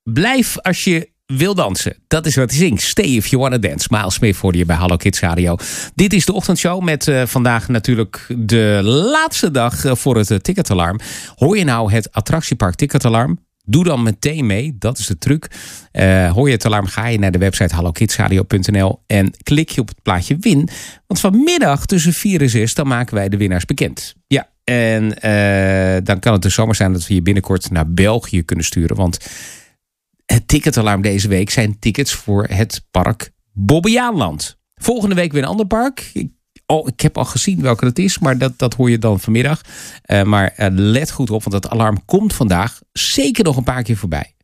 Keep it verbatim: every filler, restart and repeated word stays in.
blijf als je wil dansen. Dat is wat hij zingt. Stay if you wanna dance. Miles Smith hoorde je bij Hallo Kids Radio. Dit is de ochtendshow met uh, vandaag natuurlijk de laatste dag uh, voor het uh, ticketalarm. Hoor je nou het attractiepark ticketalarm? Doe dan meteen mee, dat is de truc. Uh, hoor je het alarm, ga je naar de website hallo kids radio punt n l en klik je op het plaatje win. Want vanmiddag tussen vier en zes, dan maken wij de winnaars bekend. Ja, en uh, dan kan het dus zomaar zijn dat we je binnenkort naar België kunnen sturen. Want het ticketalarm deze week zijn tickets voor het park Bobbejaanland. Volgende week weer een ander park. Ik Oh, ik heb al gezien welke het is, maar dat, dat hoor je dan vanmiddag. Uh, maar uh, let goed op, want het alarm komt vandaag zeker nog een paar keer voorbij.